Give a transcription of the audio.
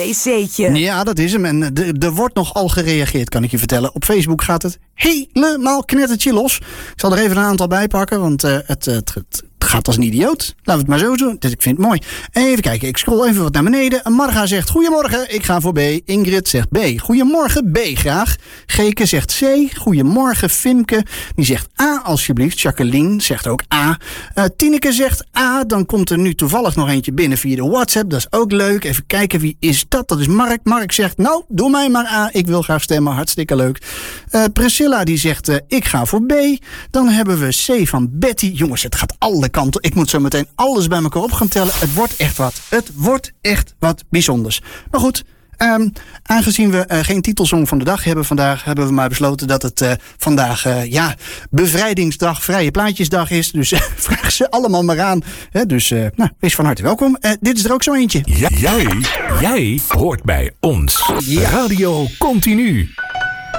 ABC'tje. Ja, dat is hem. En er wordt nogal gereageerd, kan ik je vertellen. Op Facebook gaat het helemaal knettertje los. Ik zal er even een aantal bij pakken, want het gaat als een idioot. Laten we het maar zo doen. Dus ik vind het mooi. Even kijken, ik scroll even wat naar beneden. Marga zegt, goedemorgen, ik ga voor B. Ingrid zegt B. Goedemorgen, B graag. Geke zegt C. Goedemorgen, Fimke. Die zegt A, alsjeblieft. Jacqueline zegt ook A. Tineke zegt A. Dan komt er nu toevallig nog eentje binnen via de WhatsApp. Dat is ook leuk. Even kijken, wie is dat? Dat is Mark. Mark zegt, nou, doe mij maar A. Ik wil graag stemmen. Hartstikke leuk. Priscilla die zegt, ik ga voor B. Dan hebben we C van Betty. Jongens, het gaat alle kanten. Ik moet zo meteen alles bij elkaar op gaan tellen. Het wordt echt wat. Het wordt echt wat bijzonders. Maar goed, aangezien we geen titelsong van de dag hebben vandaag, hebben we maar besloten dat het vandaag bevrijdingsdag, vrije plaatjesdag is. Dus vraag ze allemaal maar aan. Dus wees van harte welkom. Dit is er ook zo eentje. Jij hoort bij ons. Ja. Radio Continu.